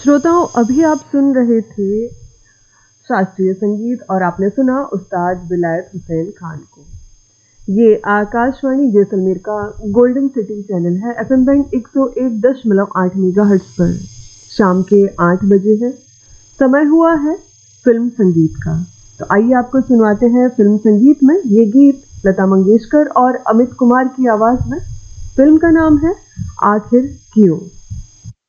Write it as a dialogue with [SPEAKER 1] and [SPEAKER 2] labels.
[SPEAKER 1] श्रोताओं, अभी आप सुन रहे थे शास्त्रीय संगीत और आपने सुना उस्ताद विलायत हुसैन खान को। ये आकाशवाणी जैसलमेर का गोल्डन सिटी चैनल है। एफएम बैंड 101.8 मेगाहर्ट्ज पर शाम के 8 बजे है। समय हुआ है फिल्म संगीत का। तो आइए आपको सुनवाते हैं फिल्म संगीत में ये गीत लता मंगेशकर और अमित कुमार की आवाज में। फिल्म का नाम है आखिर क्यों।